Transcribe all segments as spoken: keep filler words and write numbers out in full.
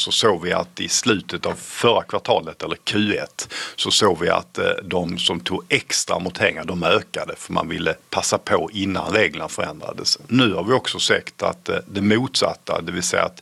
så såg vi att i slutet av förra kvartalet eller Q ett så såg vi att de som tog extra amorteringar de ökade för man ville passa på innan reglerna förändrades. Nu har vi också sett att det motsatta, det vill säga att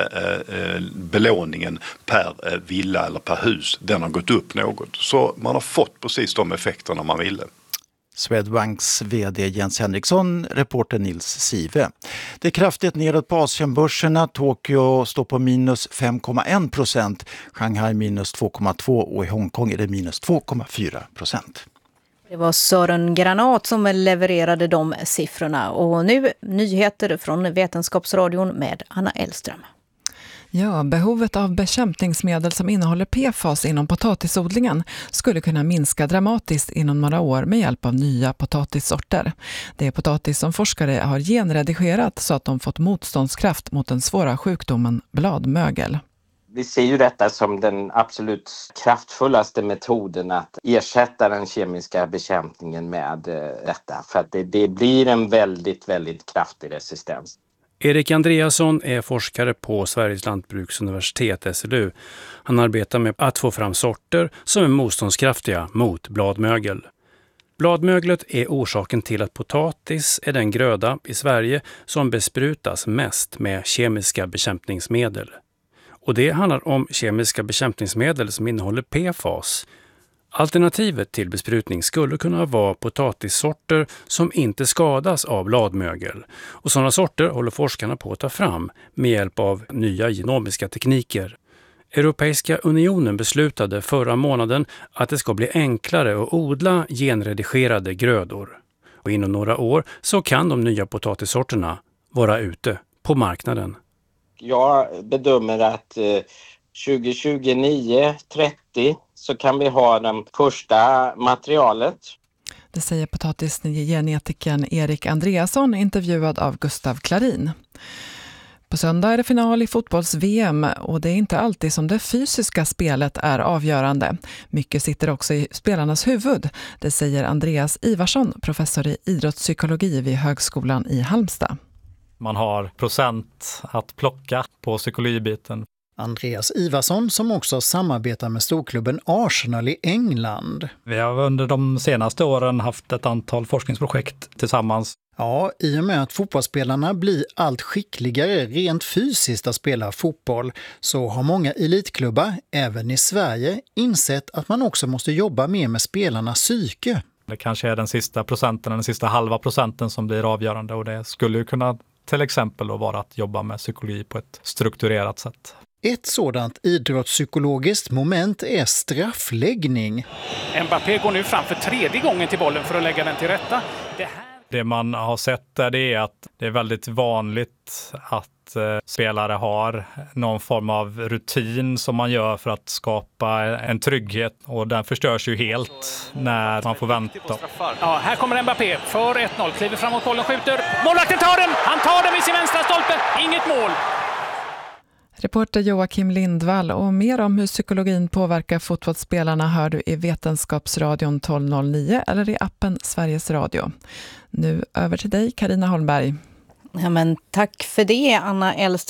belåningen per villa eller per hus, den har gått upp något. Så man har fått precis de effekterna man ville. Swedbanks vd Jens Henriksson, reporter Nils Sive. Det är kraftigt nedåt på Asienbörserna. Tokyo står på minus fem komma en procent, Shanghai minus två komma två och i Hongkong är det minus två komma fyra procent. Det var Sören Granat som levererade de siffrorna. Och nu nyheter från Vetenskapsradion med Anna Elström. Ja, behovet av bekämpningsmedel som innehåller P F A S inom potatisodlingen skulle kunna minska dramatiskt inom några år med hjälp av nya potatissorter. Det är potatis som forskare har genredigerat så att de fått motståndskraft mot den svåra sjukdomen bladmögel. Vi ser ju detta som den absolut kraftfullaste metoden att ersätta den kemiska bekämpningen med detta. För att det, det blir en väldigt, väldigt kraftig resistens. Erik Andreasson är forskare på Sveriges lantbruksuniversitet S L U. Han arbetar med att få fram sorter som är motståndskraftiga mot bladmögel. Bladmöglet är orsaken till att potatis är den gröda i Sverige som besprutas mest med kemiska bekämpningsmedel. Och det handlar om kemiska bekämpningsmedel som innehåller P F A S. Alternativet till besprutning skulle kunna vara potatissorter som inte skadas av bladmögel. Och sådana sorter håller forskarna på att ta fram med hjälp av nya genomiska tekniker. Europeiska unionen beslutade förra månaden att det ska bli enklare att odla genredigerade grödor. Och inom några år så kan de nya potatissorterna vara ute på marknaden. Jag bedömer att tjugo tjugonio trettio så kan vi ha det första materialet. Det säger potatisgenetikern Erik Andreasson, intervjuad av Gustav Klarin. På söndag är det final i fotbolls-V M och det är inte alltid som det fysiska spelet är avgörande. Mycket sitter också i spelarnas huvud. Det säger Andreas Ivarsson, professor i idrottspsykologi vid Högskolan i Halmstad. Man har procent att plocka på psykologibiten. Andreas Ivarsson som också samarbetar med storklubben Arsenal i England. Vi har under de senaste åren haft ett antal forskningsprojekt tillsammans. Ja, i och med att fotbollsspelarna blir allt skickligare rent fysiskt att spela fotboll så har många elitklubbar, även i Sverige, insett att man också måste jobba mer med spelarnas psyke. Det kanske är den sista procenten, den sista halva procenten som blir avgörande och det skulle ju kunna till exempel då vara att jobba med psykologi på ett strukturerat sätt. Ett sådant idrottspsykologiskt moment är straffläggning. Mbappé går nu fram för tredje gången till bollen för att lägga den till rätta. Det, här... det man har sett där det är att det är väldigt vanligt att eh, spelare har någon form av rutin som man gör för att skapa en trygghet och den förstörs ju helt när man får vänta. Ja, här kommer Mbappé för ett noll, kliver framåt bollen, skjuter. Målvakten tar den! Han tar den vid sin vänstra stolpe. Inget mål. Reporter Joakim Lindvall och mer om hur psykologin påverkar fotbollsspelarna hör du i Vetenskapsradion tolv noll nio eller i appen Sveriges Radio. Nu över till dig, Carina Holmberg. Ja, men tack för det, Anna Elström.